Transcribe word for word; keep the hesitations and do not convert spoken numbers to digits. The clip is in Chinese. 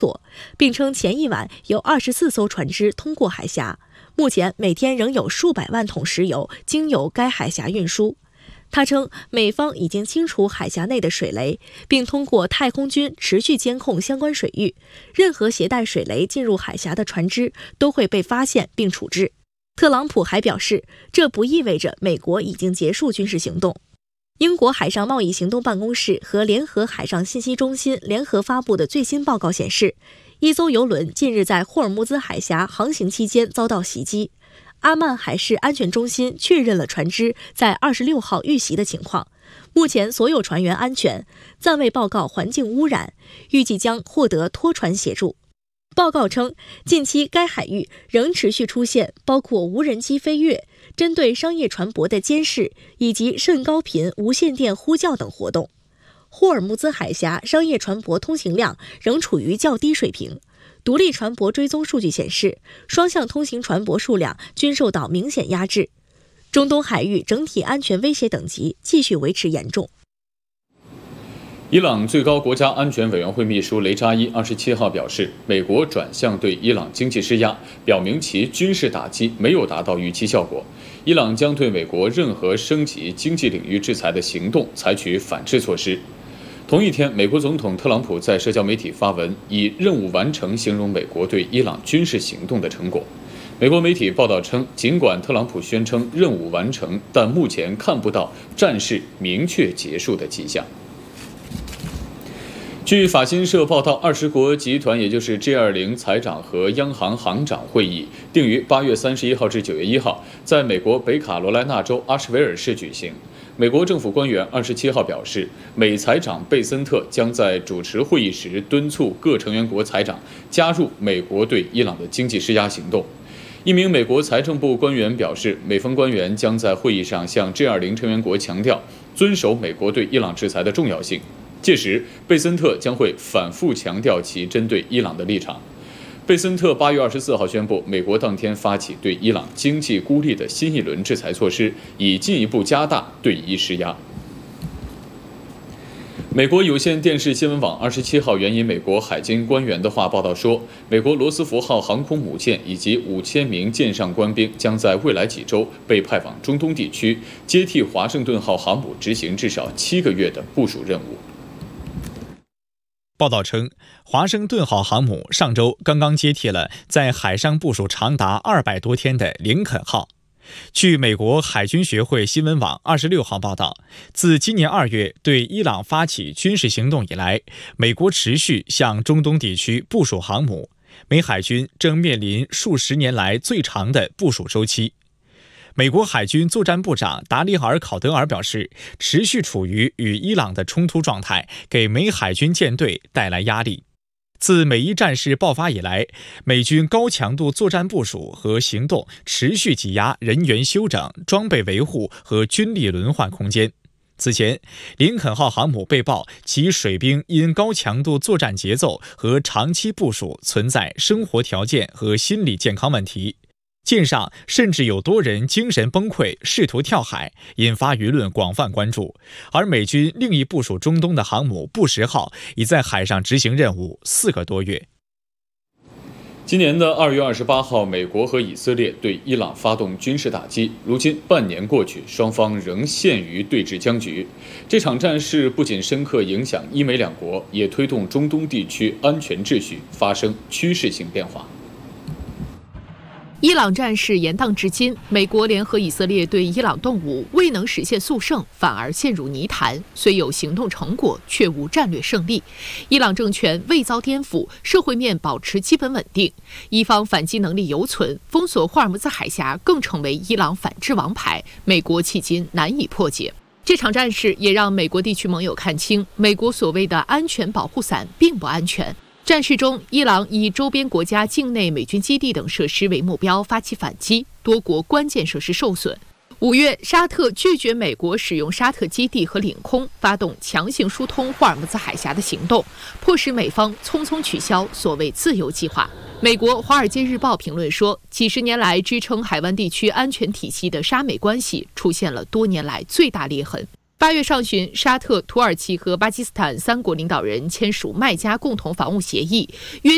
并称前一晚有二十四艘船只通过海峡，目前每天仍有数百万桶石油经由该海峡运输。他称，美方已经清除海峡内的水雷，并通过太空军持续监控相关水域，任何携带水雷进入海峡的船只都会被发现并处置。特朗普还表示，这不意味着美国已经结束军事行动。英国海上贸易行动办公室和联合海上信息中心联合发布的最新报告显示，一艘油轮近日在霍尔木兹海峡航行期间遭到袭击。阿曼海事安全中心确认了船只在二十六号遇袭的情况，目前所有船员安全，暂未报告环境污染，预计将获得拖船协助。报告称，近期该海域仍持续出现包括无人机飞越、针对商业船舶的监视以及甚高频无线电呼叫等活动。霍尔木兹海峡商业船舶通行量仍处于较低水平。独立船舶追踪数据显示，双向通行船舶数量均受到明显压制。中东海域整体安全威胁等级继续维持严重。 伊朗最高国家安全委员会秘书雷扎伊二十七号表示，美国转向对伊朗经济施压，表明其军事打击没有达到预期效果。伊朗将对美国任何升级经济领域制裁的行动采取反制措施。同一天，美国总统特朗普在社交媒体发文，以任务完成形容美国对伊朗军事行动的成果。美国媒体报道称，尽管特朗普宣称任务完成，但目前看不到战事明确结束的迹象。据法新社报道，二十国集团也就是 G 二十 财长和央行行长会议定于八月三十一号至九月一号在美国北卡罗来纳州阿什维尔市举行。美国政府官员二十七号表示，美财长贝森特将在主持会议时敦促各成员国财长加入美国对伊朗的经济施压行动。一名美国财政部官员表示，美方官员将在会议上向 G 二十 成员国强调遵守美国对伊朗制裁的重要性。届时，贝森特将会反复强调其针对伊朗的立场。贝森特八月二十四号宣布，美国当天发起对伊朗经济孤立的新一轮制裁措施，以进一步加大对伊施压。美国有线电视新闻网二十七号援引美国海军官员的话报道说，美国罗斯福号航空母舰以及五千名舰上官兵将在未来几周被派往中东地区，接替华盛顿号航母执行至少七个月的部署任务。 报道称，华盛顿号航母上周刚刚接替了在海上部署长达二百多天的林肯号。据美国海军学会新闻网二十六号报道，自今年二月对伊朗发起军事行动以来，美国持续向中东地区部署航母，美海军正面临数十年来最长的部署周期。美国海军作战部长达里尔·考德尔表示，持续处于与伊朗的冲突状态，给美海军舰队带来压力。自美伊战事爆发以来，美军高强度作战部署和行动持续挤压人员休整、装备维护和军力轮换空间。此前，林肯号航母被曝其水兵因高强度作战节奏和长期部署存在生活条件和心理健康问题。舰上甚至有多人精神崩溃，试图跳海，引发舆论广泛关注。而美军另一部署中东的航母布什号已在海上执行任务四个多月。 今年的二月二十八号，美国和以色列对伊朗发动军事打击。如今半年过去，双方仍陷于对峙僵局。这场战事不仅深刻影响伊美两国，也推动中东地区安全秩序发生趋势性变化。 伊朗战事延宕至今，美国联合以色列对伊朗动武未能实现速胜，反而陷入泥潭。虽有行动成果，却无战略胜利。伊朗政权未遭颠覆，社会面保持基本稳定，伊方反击能力犹存，封锁霍尔木兹海峡更成为伊朗反制王牌，美国迄今难以破解。这场战事也让美国地区盟友看清，美国所谓的安全保护伞并不安全。战事中，伊朗以周边国家境内美军基地等设施为目标发起反击，多国关键设施受损。五月，沙特拒绝美国使用沙特基地和领空，发动强行疏通霍尔木兹海峡的行动，迫使美方匆匆取消所谓自由计划。美国《华尔街日报》评论说，几十年来支撑海湾地区安全体系的沙美关系出现了多年来最大裂痕。八月上旬，沙特、土耳其和巴基斯坦三国领导人签署麦加共同防务协议，约